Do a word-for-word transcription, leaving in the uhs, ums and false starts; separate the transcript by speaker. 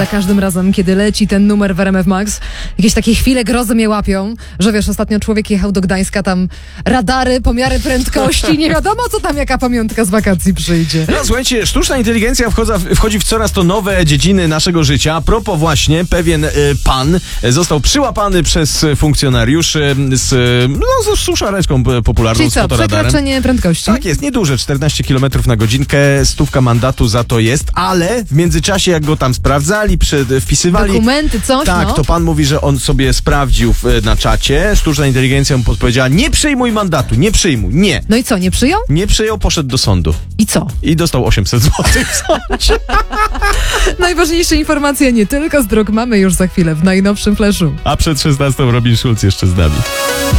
Speaker 1: Za każdym razem, kiedy leci ten numer w R M F Max, jakieś takie chwile grozy mnie łapią, że wiesz, ostatnio człowiek jechał do Gdańska, tam radary, pomiary prędkości, nie wiadomo co tam, jaka pamiątka z wakacji przyjdzie.
Speaker 2: No słuchajcie, sztuczna inteligencja wchodza, wchodzi w coraz to nowe dziedziny naszego życia. A propos właśnie, pewien y, pan został przyłapany przez funkcjonariuszy z, no, z suszareczką popularną,
Speaker 1: Czyli
Speaker 2: z
Speaker 1: co,
Speaker 2: fotoradarem.
Speaker 1: przekroczenie prędkości?
Speaker 2: Tak jest, nieduże, czternaście kilometrów na godzinkę, stówka mandatu za to jest, ale w międzyczasie jak go tam sprawdzali, przed, wpisywali...
Speaker 1: Dokumenty, coś,
Speaker 2: Tak,
Speaker 1: no.
Speaker 2: to pan mówi, że on sobie sprawdził w, na czacie, sztuczna inteligencja mu podpowiedziała, nie przyjmuj mandatu, nie przyjmuj, nie.
Speaker 1: No i co, nie przyjął?
Speaker 2: Nie przyjął, poszedł do sądu.
Speaker 1: I co?
Speaker 2: I dostał osiemset złotych w sądzie.
Speaker 1: Najważniejsze informacje nie tylko z dróg mamy już za chwilę w najnowszym Flashu.
Speaker 2: A przed szesnastą Robin Schulz jeszcze z nami.